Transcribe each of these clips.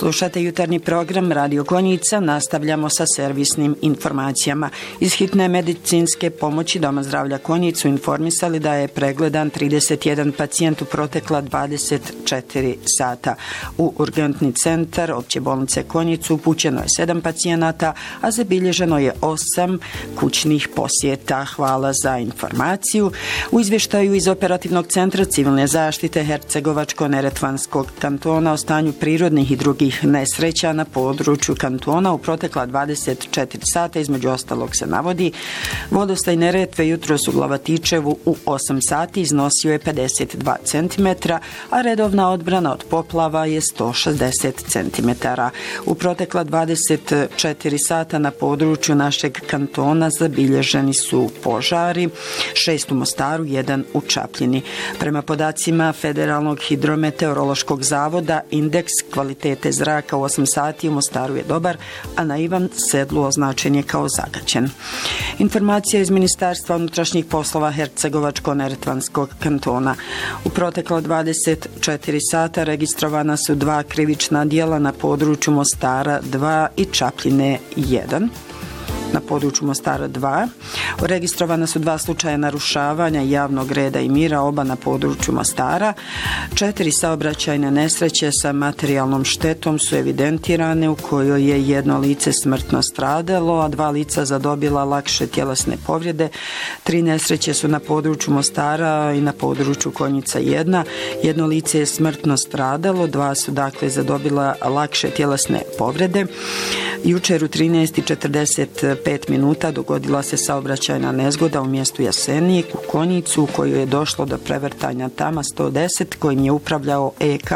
Slušate jutarnji program Radio Konjica, nastavljamo sa servisnim informacijama. Iz hitne medicinske pomoći Doma zdravlja Konjicu informisali da je pregledan 31 pacijent u protekla 24 sata. U urgentni centar opće bolnice Konjicu upućeno je 7 pacijenata, a zabilježeno je 8 kućnih posjeta. Hvala za informaciju. U izvještaju iz operativnog centra civilne zaštite Hercegovačko-neretvanskog kantona o stanju prirodnih i drugih nesreća na području kantona u protekla 24 sata, između ostalog se navodi: vodostaj Neretve jutros u Glavatičevu u 8 sati iznosio je 52 cm, a redovna odbrana od poplava je 160 cm. U protekla 24 sata na području našeg kantona zabilježeni su požari, 6 u Mostaru, 1 u Čapljini. Prema podacima Federalnog hidrometeorološkog zavoda, indeks kvalitete zraka u 8 sati u Mostaru je dobar, a na Ivan Sedlu označen je kao zagađen. Informacija iz Ministarstva unutrašnjih poslova Hercegovačko-neretvanskog kantona. U protekla 24 sata registrovana su 2 krivična djela na području Mostara 2 i Čapljine 1. Na području Mostara 2. Registrovana su 2 slučaja narušavanja javnog reda i mira, oba na području Mostara. 4 saobraćajne nesreće sa materijalnom štetom su evidentirane, u kojoj je 1 lice smrtno stradalo, a 2 lica zadobila lakše tjelesne povrijede. 3 nesreće su na području Mostara i na području Konjica 1. 1 lice je smrtno stradalo, 2 su dakle zadobila lakše tjelesne povrijede. Jučer u 13:45 minuta dogodila se saobraćajna nezgoda u mjestu Jasenijek u Konjicu, u kojoj je došlo do prevrtanja tama 110 kojim je upravljao EK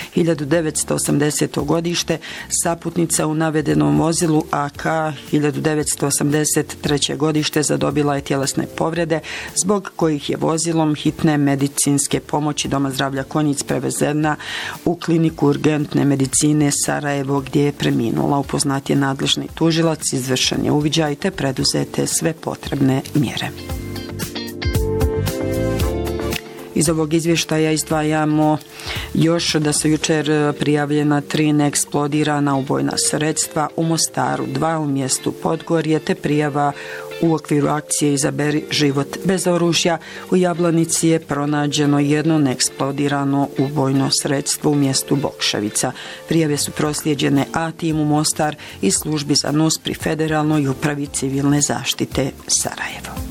1980. godište. Saputnica u navedenom vozilu AK 1983. godište zadobila je tjelesne povrede, zbog kojih je vozilom hitne medicinske pomoći Doma zdravlja Konjic prevezena u kliniku urgentne medicine Sarajevo, gdje je preminula. Upoznat je nadležni tužilac, izvršen je uviđaj te preduzete sve potrebne mjere. Iz ovog izvještaja izdvajamo još da su jučer prijavljena 3 neeksplodirana ubojna sredstva u Mostaru 2 u mjestu Podgorje, te prijava u okviru akcije Izaberi život bez oružja. U Jablanici je pronađeno 1 neeksplodirano ubojno sredstvo u mjestu Bokševica. Prijave su proslijeđene A timu Mostar i službi za NUS pri Federalnoj upravi civilne zaštite Sarajevo.